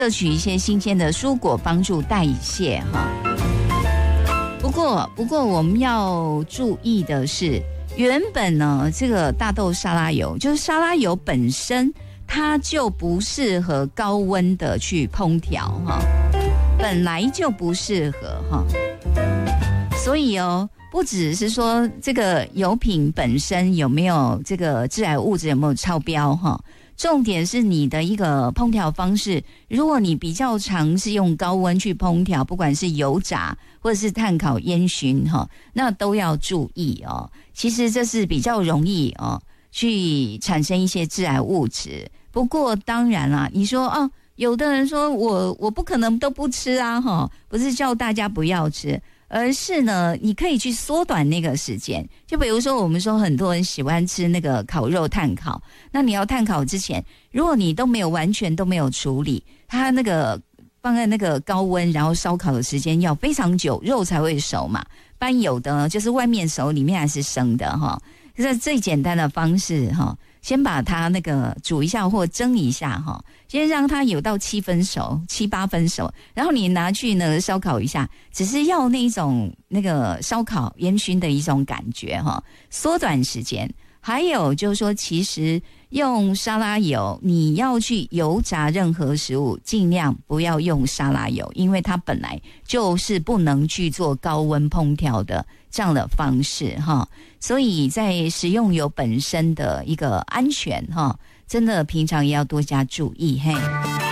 摄取一些新鲜的蔬果，帮助代谢哈。不过我们要注意的是，原本呢这个大豆沙拉油，就是沙拉油本身它就不适合高温的去烹调哈，本来就不适合哈。所以不只是说这个油品本身有没有这个致癌物质有没有超标哈。重点是你的一个烹调方式，如果你比较常是用高温去烹调，不管是油炸或者是炭烤烟熏那都要注意其实这是比较容易去产生一些致癌物质。不过当然啦，你说有的人说我不可能都不吃啊不是叫大家不要吃，而是呢，你可以去缩短那个时间。就比如说，我们说很多人喜欢吃那个烤肉炭烤，那你要炭烤之前，如果你都没有完全都没有处理，它那个放在那个高温，然后烧烤的时间要非常久，肉才会熟嘛。不然有的就是外面熟，里面还是生的这最简单的方式先把它那个煮一下或蒸一下先让它有到7分熟，7、8分熟，然后你拿去呢烧烤一下，只是要那种那个烧烤烟熏的一种感觉缩短时间。还有就是说，其实用沙拉油，你要去油炸任何食物，尽量不要用沙拉油，因为它本来就是不能去做高温烹调的这样的方式所以在食用油本身的一个安全真的平常也要多加注意嘿。